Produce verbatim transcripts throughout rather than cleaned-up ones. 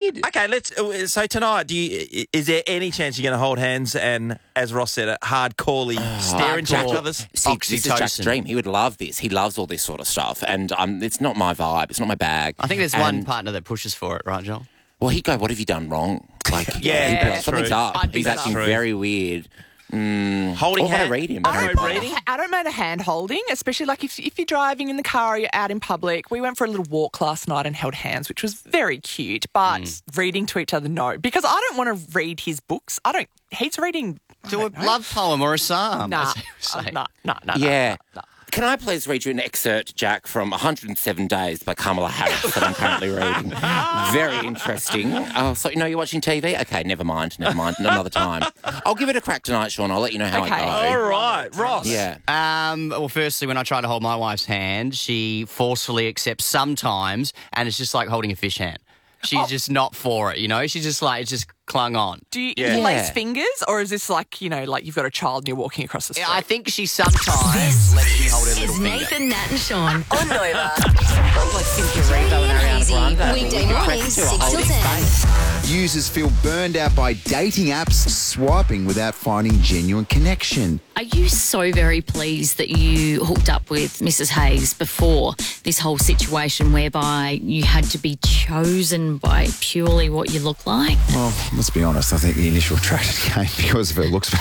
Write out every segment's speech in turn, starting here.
weird. Okay, let's. So tonight, do you? Is there any chance you're going to hold hands and, as Ross said, hardcorely stare into each other's? See, this is Jack's dream. He would love this. He loves all this sort of stuff, and um, it's not my vibe. It's not my bag. I think there's and, one partner that pushes for it, right, Joel? Well, he'd go, "What have you done wrong?" Like, yeah, he'd be like, that's something's true. up. I'd He's be acting true. very weird. Mm. Holding Or would I hand- read him? I Harry don't Potter? read him. I don't mind a hand holding, especially like if if you're driving in the car or you're out in public. We went for a little walk last night and held hands, which was very cute. But Mm. reading to each other, no, because I don't want to read his books. I don't. He's reading. Do a love poem or a psalm. Nah, as you uh, say. nah, nah, nah. Yeah. Nah, nah. Can I please read you an excerpt, Jack, from one hundred seven Days by Kamala Harris that I'm currently reading? Very interesting. Oh, so you know you're watching T V? Okay, never mind, never mind. Another time. I'll give it a crack tonight, Sean. I'll let you know how Okay. I All go. right, Ross. Yeah. Um, well, firstly, when I try to hold my wife's hand, she forcefully accepts sometimes, and it's just like holding a fish hand. She's just not for it, you know? She's just like, it's just clung on. Do you Yeah. lace Yeah. fingers, or is this like, you know, like you've got a child and you're walking across the street? I think she sometimes lets me hold her little It's finger. Nathan, Nat and Sean on Nova. Like Cynthia Erivo and Ariana Easy. Grande. Weekday We mornings, press to a six till holding ten. space. Users feel burned out by dating apps, swiping without finding genuine connection. Are you so very pleased that you hooked up with Missus Hayes before this whole situation whereby you had to be chosen by purely what you look like? Well, let's be honest, I think the initial attraction came because of her looks.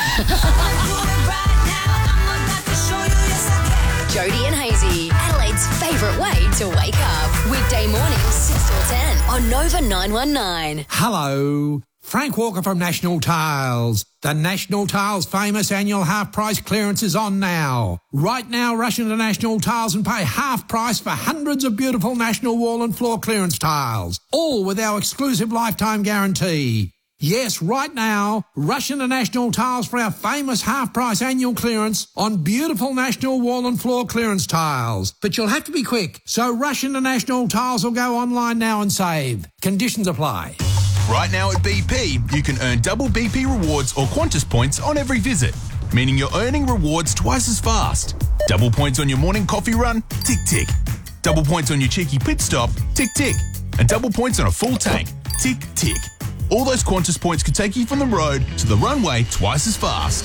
Jody and Hazy, Adelaide's favourite way to wake up. Weekday mornings, six till ten on Nova nine one nine. Hello, Frank Walker from National Tiles. The National Tiles famous annual half price clearance is on now. Right now, rush into National Tiles and pay half price for hundreds of beautiful National wall and floor clearance tiles, all with our exclusive lifetime guarantee. Yes, right now, rush into National Tiles for our famous half-price annual clearance on beautiful National wall and floor clearance tiles. But you'll have to be quick, so rush into National Tiles or go online now and save. Conditions apply. Right now at B P, you can earn double B P rewards or Qantas points on every visit, meaning you're earning rewards twice as fast. Double points on your morning coffee run? Tick, tick. Double points on your cheeky pit stop? Tick, tick. And double points on a full tank? Tick, tick. All those Qantas points could take you from the road to the runway twice as fast.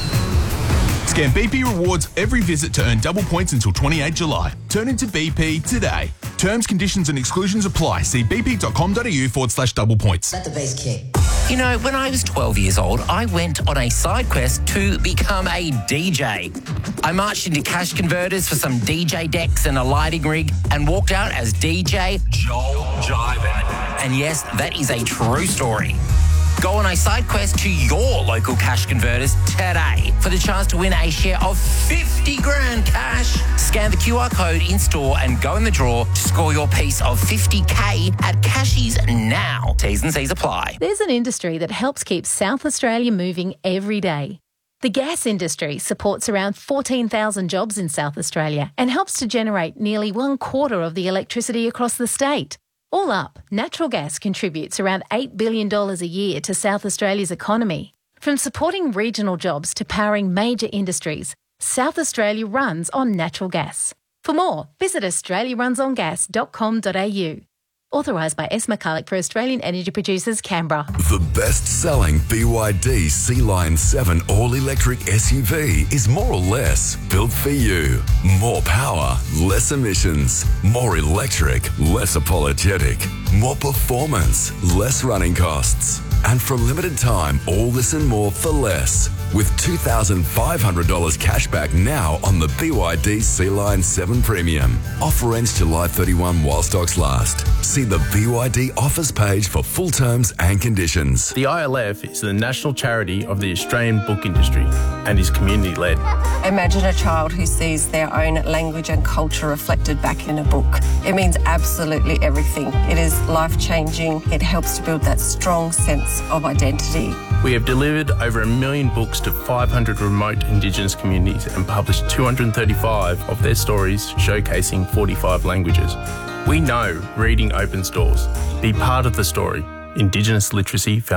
Scan B P rewards every visit to earn double points until twenty-eighth July. Turn into B P today. Terms, conditions and exclusions apply. See bp.com.au forward slash double points. Let the bass kick. You know, when I was twelve years old, I went on a side quest to become a D J. I marched into cash converters for some D J decks and a lighting rig and walked out as D J Joel Jiven. And yes, that is a true story. Go on a side quest to your local cash converters today for the chance to win a share of fifty grand cash. Scan the Q R code in store and go in the draw to score your piece of fifty K at Cashies now. T's and C's apply. There's an industry that helps keep South Australia moving every day. The gas industry supports around fourteen thousand jobs in South Australia and helps to generate nearly one quarter of the electricity across the state. All up, natural gas contributes around eight billion dollars a year to South Australia's economy. From supporting regional jobs to powering major industries, South Australia runs on natural gas. For more, visit australia runs on gas dot com dot a u. Authorised by S. McCulloch for Australian Energy Producers, Canberra. The best-selling B Y D Sea Lion seven all-electric S U V is more or less built for you. More power, less emissions. More electric, less apologetic. More performance, less running costs. And for a limited time, all this and more for less. With two thousand five hundred dollars cash back now on the B Y D Sea Lion seven Premium. Offer ends July thirty-first while stocks last. See the B Y D offers page for full terms and conditions. The I L F is the national charity of the Australian book industry and is community-led. Imagine a child who sees their own language and culture reflected back in a book. It means absolutely everything. It is life-changing. It helps to build that strong sense of identity. We have delivered over a million books to five hundred remote Indigenous communities and published two hundred thirty-five of their stories showcasing forty-five languages. We know reading opens doors. Be part of the story. Indigenous Literacy Foundation.